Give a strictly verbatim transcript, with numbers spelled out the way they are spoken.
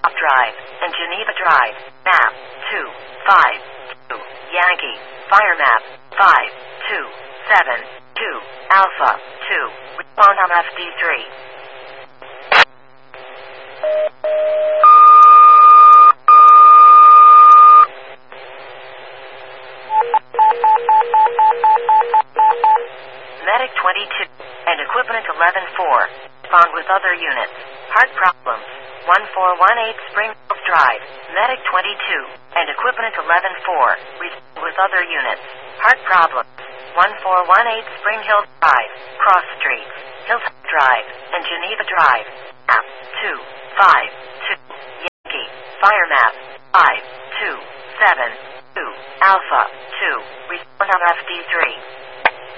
Drive and Geneva Drive. Map two five two Yankee. Fire map five two seven two Alpha two. Respond on F D three. Medic twenty-two and Equipment eleven four. Respond with other units. Heart problems. one four one eight Spring Hills Drive. Medic twenty-two and Equipment eleven four. Respond with other units. Heart problems. one four one eight Spring Hills Drive. Cross Streets. Hillside Drive and Geneva Drive. Map two five two Yankee. Fire map five two seven two Alpha two. Respond on F D three.